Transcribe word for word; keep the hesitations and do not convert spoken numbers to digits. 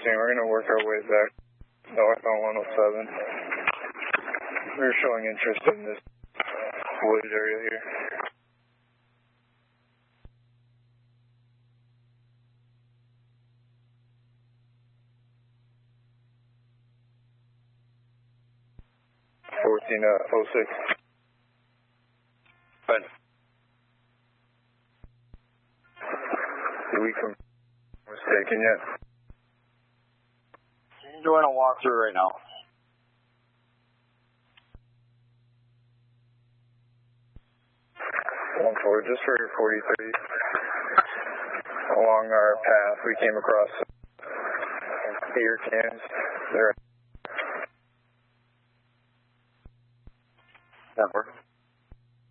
sixteen, we're going to work our way back north on one oh seven. We're showing interest in this wooded area here. fourteen oh six. But did we come mistaken yet? I'm doing a walkthrough right now. One forward, just for your forty-three. Along our path, we came across beer cans. They're Number.